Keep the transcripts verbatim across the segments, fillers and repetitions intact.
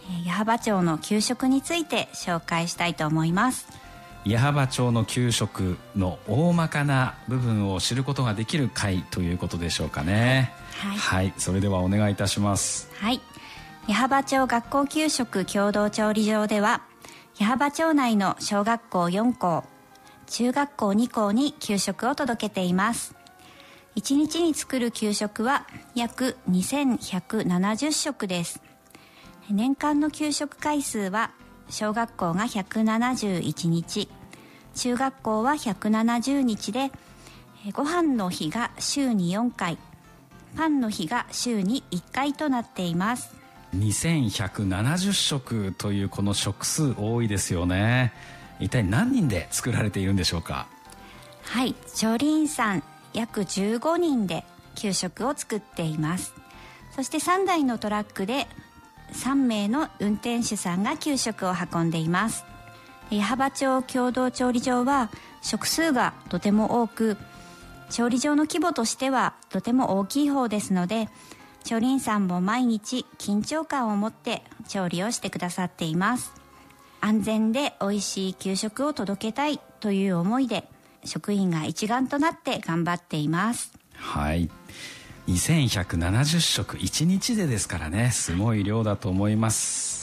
矢巾町の給食について紹介したいと思います。 矢巾町の給食の大まかな部分を知ることができる会ということでしょうかね。はい、はい、それではお願いいたします。 はい、矢巾町学校給食共同調理場では、矢巾町内の小学校よん校、中学校に校に給食を届けています。いちにちに作る給食は約にせんひゃくななじゅっしょくです。年間の給食回数は小学校がひゃくななじゅういちにち、中学校はひゃくななじゅうにちで、ご飯の日が週によんかい、パンの日が週にいっかいとなっています。 にせんひゃくななじゅっしょくというこの食数多いですよね。一体何人で作られているんでしょうか。 はい、調理員さん約じゅうごにんで給食を作っています。そしてさんだいのトラックでさんめいの運転手さんが給食を運んでいます。矢巾町共同調理場は食数がとても多く、調理場の規模としてはとても大きい方ですので、調理員さんも毎日緊張感を持って調理をしてくださっています。安全で美味しい給食を届けたいという思いで、職員が一丸となって頑張っています。 はい、にせんひゃくななじゅっしょくいちにちでですからね、すごい量だと思います。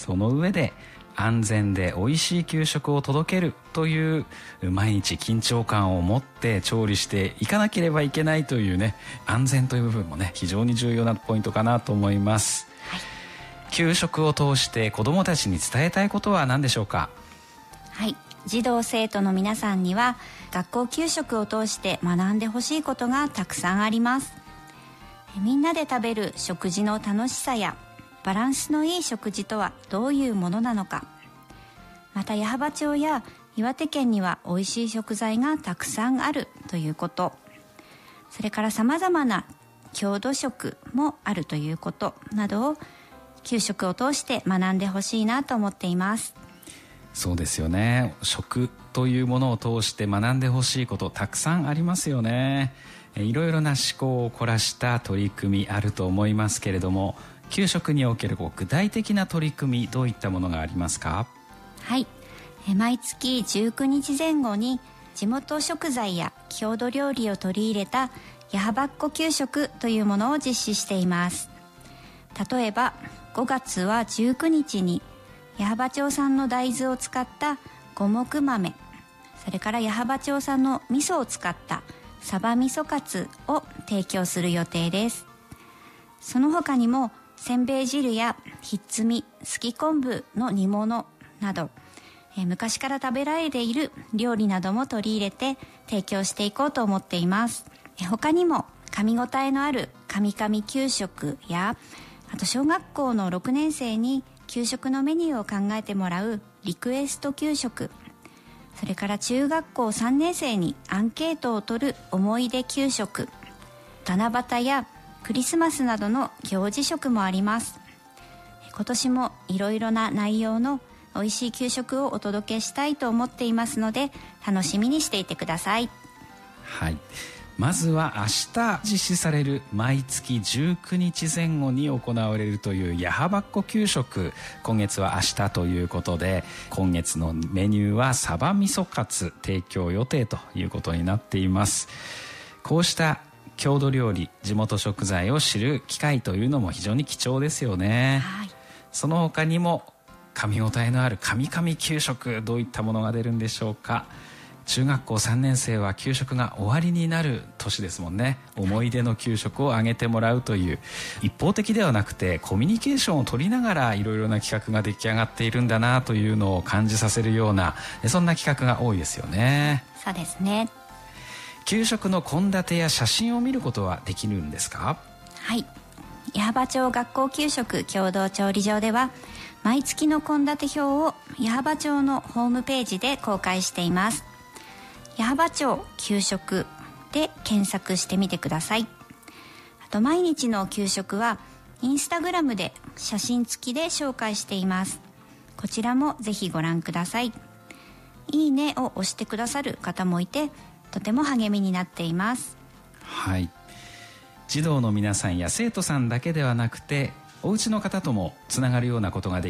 その上で安全で美味しい給食を届けるという毎日緊張感を持って調理していかなければいけないというね、安全という部分もね非常に重要なポイントかなと思います。はい、給食を通して子どもたちに伝えたいことは何でしょうか。 はい、児童生徒の皆さんには学校給食を通して学んでほしいことがたくさんあります。みんなで食べる食事の楽しさやバランスのいい食事とはどういうものなのか、また矢巾町や岩手県には美味しい食材がたくさんあるということ、それからさまざまな郷土食もあるということなどを給食を通して学んでほしいなと思っています。 そうですよね。食というものを通して学んでほしいことたくさんありますよね。いろいろな思考を凝らした取り組みあると思いますけれども、給食における具体的な取り組み、どういったものがありますか。 はい、毎月じゅうくにちぜん後に地元食材や郷土料理を取り入れた矢巾っ子給食というものを実施しています。例えばごがつはじゅうくにちに矢巾町産の大豆を使った五目豆、それから矢巾町産の味噌を使ったサバ味噌カツを提供する予定です。その他にもせんべい汁やひっつみ、すき昆布の煮物など、えー、昔から食べられている料理なども取り入れて提供していこうと思っています。えー、他にも噛み応えのある噛み噛み給食や、あと小学校のろくねんせいに給食のメニューを考えてもらうリクエスト給食、それから中学校さんねんせいにアンケートを取る思い出給食、七夕やクリスマスなどの行事食もあります。今年もいろいろな内容の美味しい給食をお届けしたいと思っていますので、楽しみにしていてください。 はい、まずは明日実施される毎月じゅうくにちぜん後に行われるという矢巾っ子給食、今月は明日ということで、今月のメニューはサバ味噌カツ提供予定ということになっています。こうした郷土料理、地元食材を知る機会というのも非常に貴重ですよね。はい、その他にも噛み応えのある噛み噛み給食、どういったものが出るんでしょうか。中学校さんねんせいは給食が終わりになる年ですもんね。思い出の給食をあげてもらうという、一方的ではなくてコミュニケーションを取りながらいろいろな企画が出来上がっているんだなというのを感じさせるような、そんな企画が多いですよね。 そうですね。 給食の献立や写真を見ることはできるんですか。 はい、矢巾町学校給食共同調理場では毎月の献立表を矢巾町のホームページで公開しています。矢巾町給食で検索してみてください。あと毎日の給食はインスタグラムで写真付きで紹介しています。こちらもぜひご覧ください。いいねを押してくださる方もいて、とても励みになっています。 はい、児童の皆さんや生徒さんだけではなくて、お家の方ともつながるようなことがで